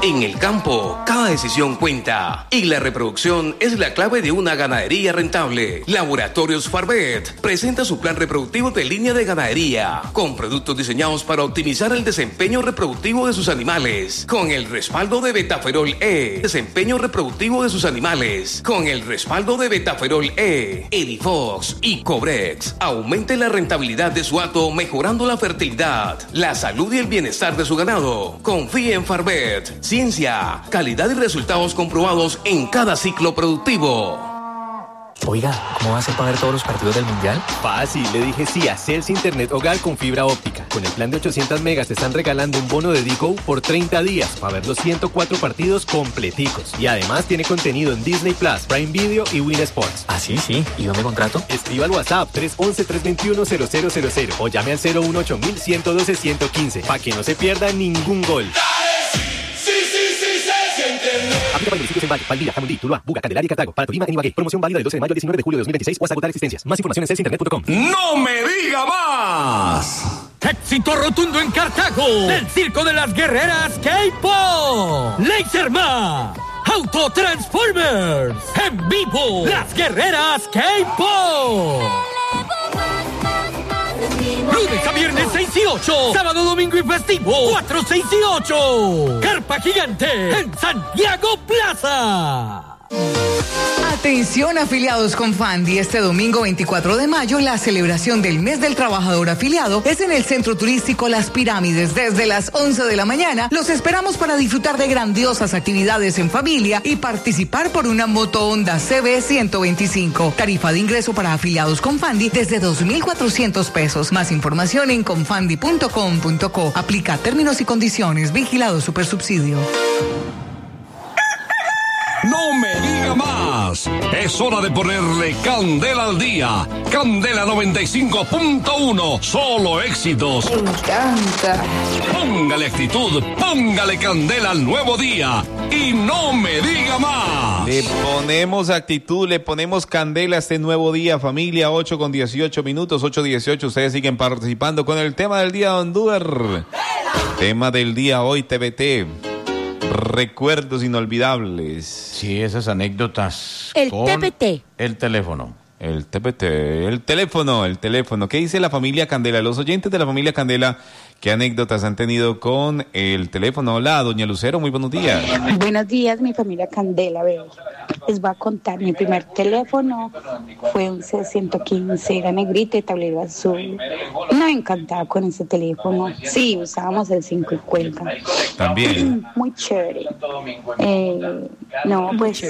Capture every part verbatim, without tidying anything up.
En el campo, cada decisión cuenta y la reproducción es la clave de una ganadería rentable. Laboratorios Farbet presenta su plan reproductivo de línea de ganadería con productos diseñados para optimizar el desempeño reproductivo de sus animales. Con el respaldo de Betaferol E, desempeño reproductivo de sus animales. Con el respaldo de Betaferol E, Edifox y Cobrex, aumente la rentabilidad de su hato mejorando la fertilidad, la salud y el bienestar de su ganado. Confíe en Farbet. Ciencia, calidad y resultados comprobados en cada ciclo productivo. Oiga, ¿cómo va a hacer para ver todos los partidos del Mundial? Fácil, le dije sí a Celsi Internet Hogar con fibra óptica. Con el plan de ochocientos megas te están regalando un bono de Digo por treinta días para ver los ciento cuatro partidos completicos. Y además tiene contenido en Disney Plus, Prime Video y Win Sports. Ah, sí, sí. ¿Y dónde contrato? Escriba al WhatsApp tres once, tres veintiuno, cero cero cero cero o llame al cero uno ocho mil, ciento doce, ciento quince para que no se pierda ningún gol. Aplica para municipios en Valle, Valdivia, Jamundí, Tuluá, Buga, Candelaria y Cartago. Para Tolima, en Ibagué. Promoción válida del doce de mayo al diecinueve de julio de dos mil veintiséis o hasta agotar existencias. Más información en celsi internet punto com. ¡No me diga más! Éxito rotundo en Cartago del Circo de las Guerreras K-Pop. Laserman, Autotransformers, en vivo, las Guerreras K-Pop. Lunes a viernes seis y ocho, sábado, domingo y festivo cuatro, seis y ocho. Carpa Gigante en Santiago Plaza. Atención afiliados con Fandi, este domingo veinticuatro de mayo la celebración del mes del trabajador afiliado es en el Centro Turístico Las Pirámides desde las once de la mañana. Los esperamos para disfrutar de grandiosas actividades en familia y participar por una moto Honda C B ciento veinticinco. Tarifa de ingreso para afiliados con Fandi desde dos mil cuatrocientos pesos. Más información en confandi punto com punto co. Aplica términos y condiciones. Vigilado Supersubsidio. ¡No me diga más! Es hora de ponerle candela al día. Candela noventa y cinco punto uno. Solo éxitos. Me encanta. Póngale actitud, póngale candela al nuevo día. Y no me diga más. Le ponemos actitud, le ponemos candela a este nuevo día, familia. Ocho con dieciocho minutos, ocho dieciocho. Ustedes siguen participando con el tema del día, Don Duer. Tema del día hoy, T V T. Recuerdos inolvidables. Sí, esas anécdotas. El con T P T. El teléfono. El T P T, el teléfono, el teléfono. ¿Qué dice la familia Candela? Los oyentes de la familia Candela, ¿qué anécdotas han tenido con el teléfono? Hola, doña Lucero, muy buenos días. Buenos días, mi familia Candela, bebé. Les voy a contar, mi primer teléfono fue un C ciento quince, era negrito y tablero azul. Me encantaba con ese teléfono. Sí, usábamos el cinco y cuenca. También. Muy chévere. Eh, no, pues,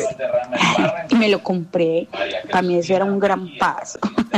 y me lo compré. Para mí eso era un gran paso.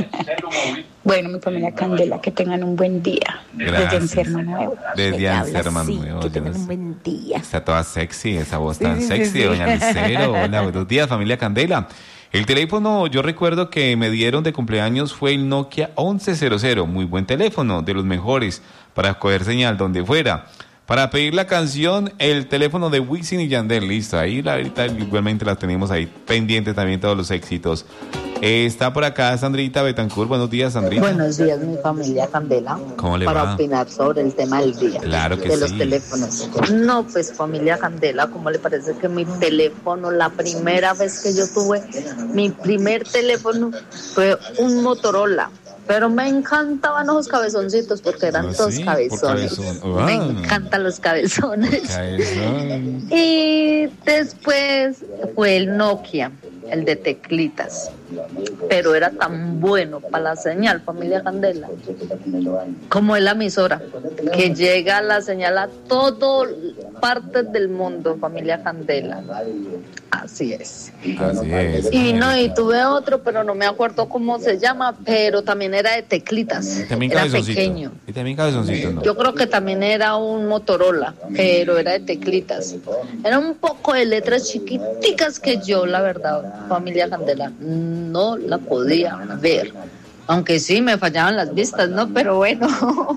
Bueno, mi familia Candela, que tengan un buen día. Gracias. Desde Encerma Nuevo. Desde Encerma Nuevo. Que tengan un buen día. Está toda sexy, esa voz tan Sí, sí, sexy, sí. doña Lucero. Hola, buenos días, familia Candela. El teléfono, yo recuerdo que me dieron de cumpleaños fue el Nokia once cero cero. Muy buen teléfono, de los mejores, para coger señal donde fuera. Para pedir la canción, el teléfono de Wisin y Yandel, listo. Ahí la, ahorita igualmente la tenemos ahí pendiente también todos los éxitos. Eh, está por acá Sandrita Betancourt. Buenos días, Sandrita. Buenos días, mi familia Candela. ¿Cómo le para va? opinar sobre el tema del día. Claro que de sí. los teléfonos. No, pues familia Candela, ¿cómo le parece que mi teléfono, la primera vez que yo tuve mi primer teléfono fue un Motorola? Pero me encantaban los cabezoncitos porque eran ¿Ah, todos sí? cabezones. Por cabezón. Me Ah. encantan los cabezones. Cabezón. Y después fue el Nokia, el de teclitas. Pero era tan bueno para la señal, familia Candela, como es la emisora, que llega la señal a todas partes del mundo, familia Candela. Así es. Así es. Y no, y tuve otro, pero no me acuerdo cómo se llama, pero también era de teclitas. Y también Era cabezoncito. pequeño. Y también cabezoncito, ¿no? Yo creo que también era un Motorola, pero era de teclitas. Era un poco de letras chiquiticas que yo, la verdad, familia Candela, no la podía ver. Aunque sí, me fallaban las vistas, ¿no? Pero bueno.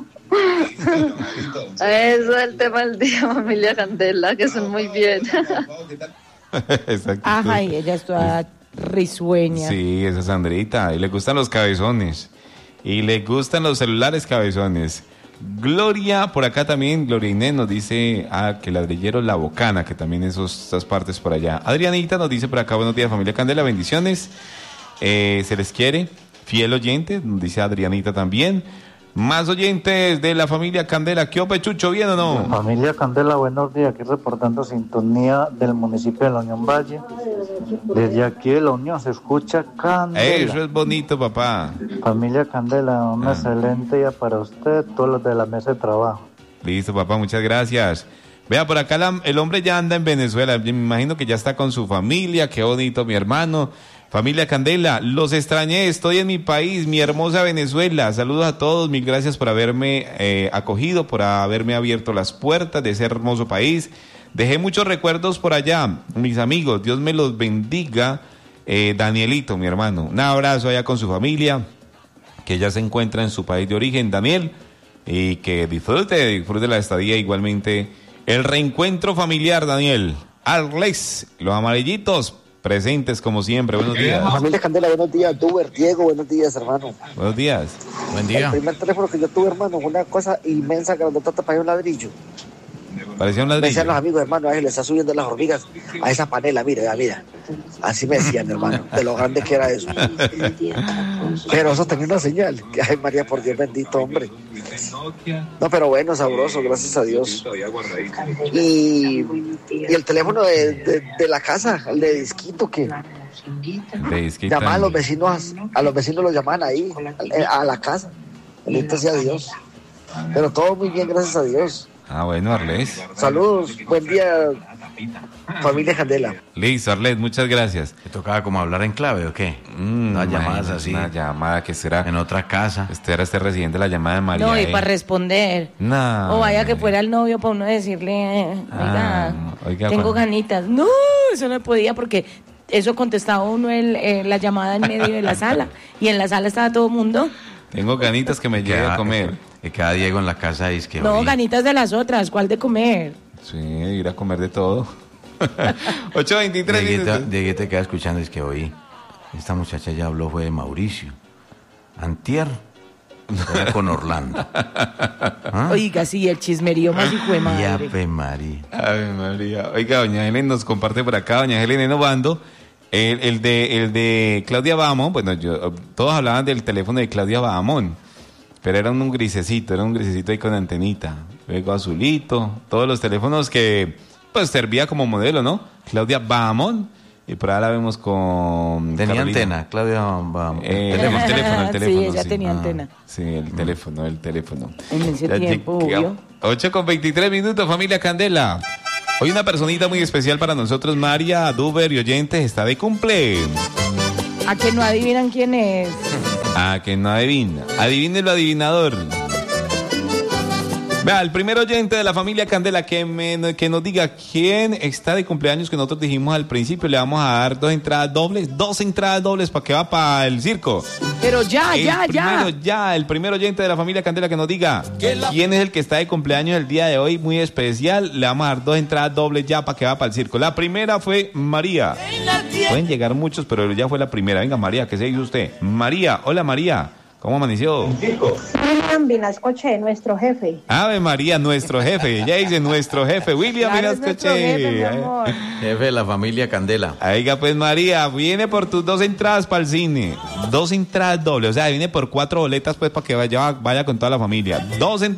Eso es el tema del día, familia Candela, que son muy bien. Exacto. Ajá, y ella está risueña. Sí, esa Sandrita. Y le gustan los cabezones. Y le gustan los celulares cabezones. Gloria, por acá también, Gloria Inés nos dice ah, que ladrillero La Bocana, que también esos, esas partes por allá. Adrianita nos dice por acá, buenos días familia Candela, bendiciones, eh, se les quiere, fiel oyente, nos dice Adrianita también. Más oyentes de la familia Candela, ¿qué ope Chucho, bien o no? Familia Candela, buenos días, aquí reportando sintonía del municipio de La Unión Valle. Desde aquí de La Unión se escucha Candela. Eso es bonito, papá. Familia Candela, un ah. excelente día para usted, todos los de la mesa de trabajo. Listo, papá, muchas gracias. Vea, por acá la, el hombre ya anda en Venezuela, me imagino que ya está con su familia, qué bonito, mi hermano. Familia Candela, los extrañé, estoy en mi país, mi hermosa Venezuela. Saludos a todos, mil gracias por haberme eh, acogido, por haberme abierto las puertas de ese hermoso país. Dejé muchos recuerdos por allá, mis amigos, Dios me los bendiga. Eh, Danielito, mi hermano, un abrazo allá con su familia, que ya se encuentra en su país de origen, Daniel, y que disfrute, disfrute la estadía, igualmente el reencuentro familiar, Daniel. Arles, los amarillitos, presentes como siempre, buenos días. Familia Candela, buenos días, Duber, Diego, buenos días, hermano. Buenos días. Buen día. El primer teléfono que yo tuve, hermano, una cosa inmensa, grandota, para un ladrillo. Parecía un ladrillo. Me decían los amigos, hermano, ahí le está subiendo las hormigas a esa panela, mira, mira. Así me decían, hermano, de lo grande que era eso. Pero eso tenía una señal, que ay María, por Dios bendito, hombre. No, pero bueno, sabroso, gracias a Dios. Y, y el teléfono de, de, de la casa, el de disquito, que llamaban a los vecinos, a los vecinos los llaman ahí, a, a la casa. Bendito sea Dios. Pero todo muy bien, gracias a Dios. Ah, bueno, Arles. Saludos, buen día, familia Candela. Listo, Arles, muchas gracias. ¿Te tocaba como hablar en clave o qué? Mm, Unas llamadas así. Una llamada que será. En otra casa. Este era este residente, la llamada de María. No, y eh. para responder. No. O vaya que fuera el novio para uno decirle, oiga, ah, oiga tengo cuando... ganitas. No, eso no podía porque eso contestaba uno el, eh, la llamada en medio de la sala. Y en la sala estaba todo el mundo. Tengo ganitas que me lleve a comer. Y cada Diego en la casa dice que... No, ganitas de las otras, ¿cuál de comer? Sí, ir a comer de todo. ocho veintitrés. Dieguito, Dieguito te queda escuchando, es que hoy esta muchacha ya habló, fue de Mauricio. Antier, era con Orlando. ¿Ah? Oiga, sí, el chismerío más hijo de madre. Ave María. Ave María. Oiga, doña Helen nos comparte por acá, doña Helen Enovando. El, el de el de Claudia Bahamón, bueno, yo, todos hablaban del teléfono de Claudia Bahamón, pero era un, un grisecito, era un grisecito ahí con antenita, luego azulito, todos los teléfonos que pues servía como modelo, ¿no? Claudia Bahamón, y por ahí la vemos con... Tenía Carolina. Antena, Claudia Bahamón. Eh, el, el teléfono, el teléfono. Sí, ella sí. tenía Ah, antena. Sí, el teléfono, el teléfono. En ese Ya tiempo, llega- obvio. ocho con veintitrés minutos, familia Candela. Hoy una personita muy especial para nosotros, María, Duber y oyentes, está de cumple. ¿A que no adivinan quién es? Ah, que no adivina. Adivínelo, adivinador. Vea, el primer oyente de la familia Candela que, me, que nos diga quién está de cumpleaños, que nosotros dijimos al principio, le vamos a dar dos entradas dobles, dos entradas dobles para que va para el circo. Pero ya, el ya, primero, ya. ya, el primer oyente de la familia Candela que nos diga quién es el que está de cumpleaños el día de hoy, muy especial, le vamos a dar dos entradas dobles ya para que va para el circo. La primera fue María. Pueden llegar muchos, pero ya fue la primera. Venga, María, ¿qué se dice usted? María, hola María, ¿cómo amaneció? William Vinascoche, nuestro jefe. Ave María, nuestro jefe, ya dice nuestro jefe, William Claro, es nuestro jefe, mi amor. Jefe de la familia Candela. Oiga, pues María, viene por tus dos entradas para el cine, dos entradas dobles, o sea, viene por cuatro boletas pues para que vaya, vaya con toda la familia, dos entradas.